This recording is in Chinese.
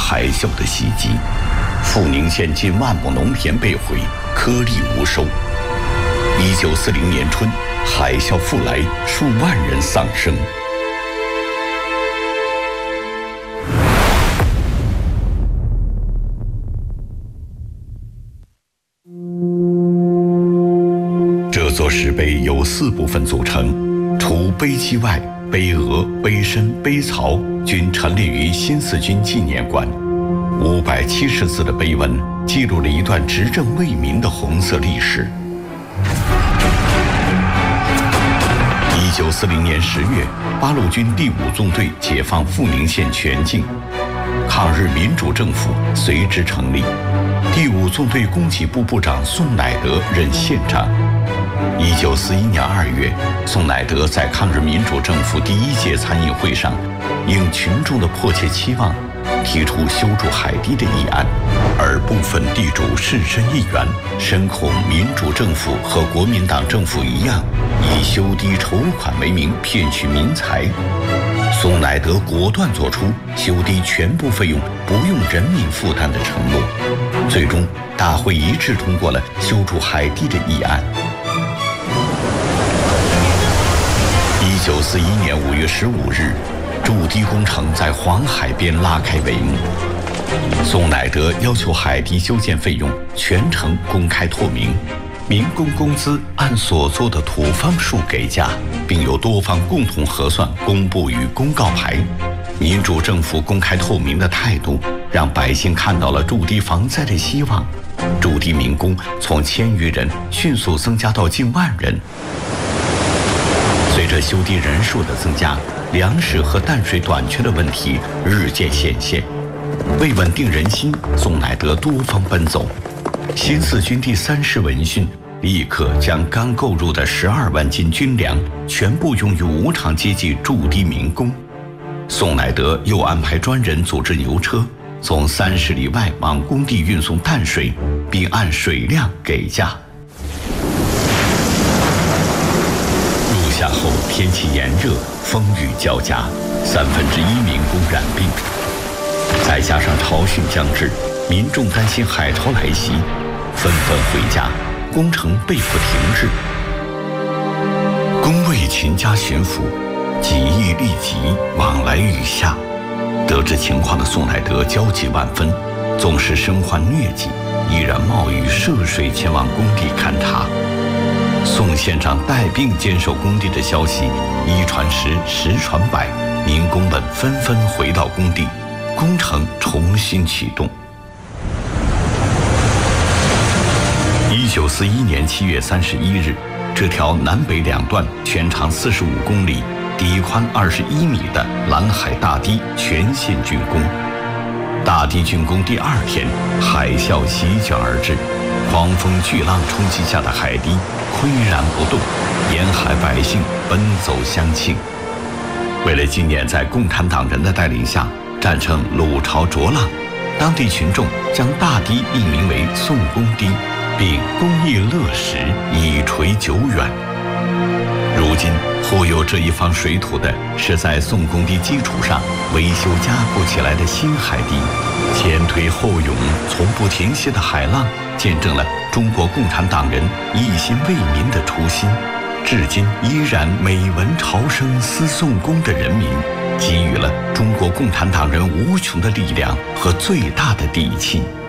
海啸的袭击，阜宁县近万亩农田被毁，颗粒无收。1940年春，海啸复来，数万人丧生。这座石碑由4部分组成，除碑基外，碑额、碑身、碑槽均陈列于新四军纪念馆。570字的碑文记录了一段执政为民的红色历史。1940年10月，八路军第5纵队解放阜宁县全境，抗日民主政府随之成立。第5纵队供给部部长宋乃德任县长。1941年2月，宋乃德在抗日民主政府第1届参议会上，应群众的迫切期望，提出修筑海堤的议案，而部分地主士绅议员深恐民主政府和国民党政府一样，以修堤筹款为名骗取民财。宋乃德果断作出修堤全部费用不用人民负担的承诺，最终大会一致通过了修筑海堤的议案。1941年5月15日，筑堤工程在黄海边拉开帷幕。宋乃德要求海堤修建费用全程公开透明，民工工资按所做的土方数给价，并由多方共同核算公布于公告牌。民主政府公开透明的态度，让百姓看到了筑堤防灾的希望。筑堤民工从1000余人迅速增加到近万人。随着修堤人数的增加，粮食和淡水短缺的问题日渐显现。为稳定人心，宋乃德多方奔走。新四军第3师闻讯，立刻将刚购入的12万斤军粮全部用于无偿接济筑堤民工。宋乃德又安排专人组织牛车，从30里外往工地运送淡水，并按水量给价。入夏后天气炎热，风雨交加，1/3民工染病。再加上潮汛将至，民众担心海潮来袭，纷纷回家，工程被迫停滞。工卫秦家巡抚几易立即往来雨下，得知情况的宋乃德焦急万分，纵使身患疟疾，依然冒雨涉水前往工地勘察。宋县长带病坚守工地的消息一传十，十传百，民工们纷纷回到工地，工程重新启动。1941年7月31日，这条南北两段、全长45公里、底宽21米的兰海大堤全线竣工。大堤竣工第2天，海啸席卷而至，狂风巨浪冲击下的海堤岿然不动，沿海百姓奔走相庆。为了纪念在共产党人的带领下战胜鲁潮浊浪，当地群众将大堤命名为宋公堤，并公益乐时，以垂久远。如今护有这一方水土的是在宋公堤基础上维修加固起来的新海堤，前推后涌、从不停歇的海浪，见证了中国共产党人一心为民的初心。至今依然美闻潮声思宋公的人民，给予了中国共产党人无穷的力量和最大的底气。